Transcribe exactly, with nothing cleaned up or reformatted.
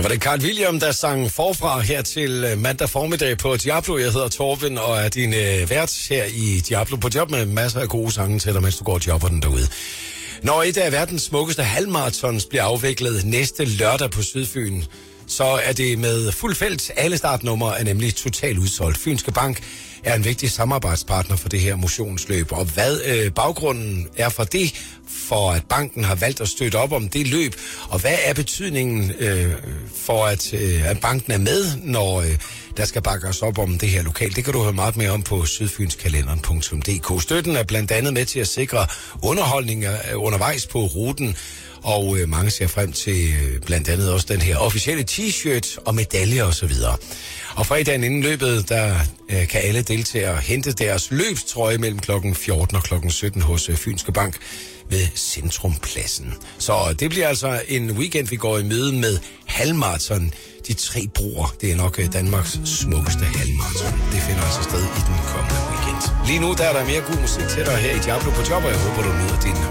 var det Carl William, der sang forfra her til mandag formiddag på Diablo. Jeg hedder Torben og er din øh, vært her i Diablo på job med masser af gode sange til dig, mens du går og jobber den derude. Når et af verdens smukkeste halvmarathons bliver afviklet næste lørdag på Sydfyn, så er det med fuld felt. Alle startnumre er nemlig totalt udsolgt. Fynske Bank er en vigtig samarbejdspartner for det her motionsløb. Og hvad øh, baggrunden er for det, for at banken har valgt at støtte op om det løb, og hvad er betydningen øh, for, at, øh, at banken er med, når øh, der skal bakkes op om det her lokalt. Det kan du høre meget mere om på sydfynskalenderen punktum d k. Støtten er blandt andet med til at sikre underholdning undervejs på ruten, og øh, mange ser frem til øh, blandt andet også den her officielle t-shirt og medaljer osv. Og fredagen inden løbet, der øh, kan alle deltagere hente deres løbstrøje mellem klokken fjorten og klokken sytten hos øh, Fynske Bank ved Centrumpladsen. Så det bliver altså en weekend, vi går i møde med halvmarathon. De tre broer, det er nok øh, Danmarks smukkeste halvmarathon. Det finder altså sted i den kommende weekend. Lige nu der er der mere god musik til dig her i Diablo på job, og jeg håber, du nyder din